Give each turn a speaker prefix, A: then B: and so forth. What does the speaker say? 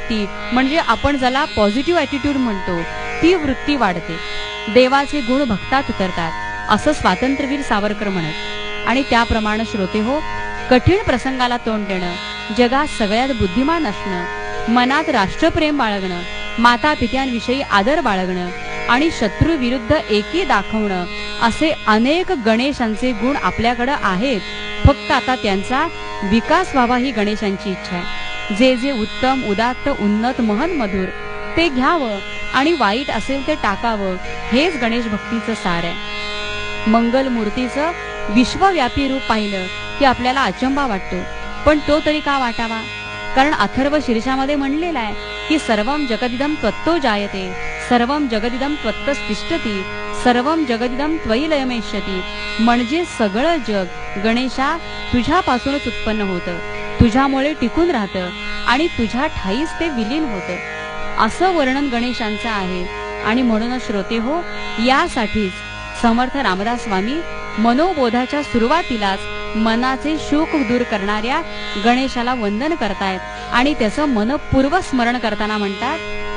A: वृत्ती म्हणजे आपण ज्याला पॉझिटिव्ह ॲटिट्यूड म्हणतो ती वृत्ती वाढते. देवाचे गुण भक्तात उतरतात असं स्वातंत्र्यवीर सावरकर म्हणत. आणि त्याप्रमाणे श्रोते हो, कठीण प्रसंगाला तोंड देणं, जगात सगळ्यात बुद्धिमान असणं, मनात राष्ट्रप्रेम बाळगणं, माता पित्यांविषयी आदर बाळगणं आणि शत्रू विरुद्ध एकी दाखवणं असे अनेक गणेशांचे गुण आपल्याकडे आहेत. फक्त आता त्यांचा विकास व्हावा ही गणेशांची इच्छा आहे. जे जे उत्तम, उदात्त, उन्नत, महन, मधुर ते घ्यावं आणि वाईट असेल ते टाकावं, हेच गणेश भक्तीचं सार आहे. मंगल मूर्तीचं विश्वव्यापी रूप पाहिलं की आपल्याला अचंबा वाटतो. पण तो तरी का वाटावा? कारण अथर्व शीर्षामध्ये म्हणलेलं आहे की सर्वम जगदिदम त्वत्तो जायते, सर्वम जगदिदम त्वत्तच तिष्ठती, सर्वम जगदिदम त्वयि लयमेष्यति. म्हणजे सगळं जग गणेशा तुझ्यापासूनच उत्पन्न होतं, तुझ्यामुळे टिकून राहतं आणि तुझ्या ठाईच ते विलीन होतं, असं वर्णन गणेशांचं आहे. आणि म्हणूनच श्रोते हो, यासाठीच समर्थ रामदास स्वामी मनोबोधाच्या सुरुवातीलाच मनाचे शोक दूर करणाऱ्या गणेशाला वंदन करतायत आणि त्याचं मनपूर्वक स्मरण करताना म्हणतात,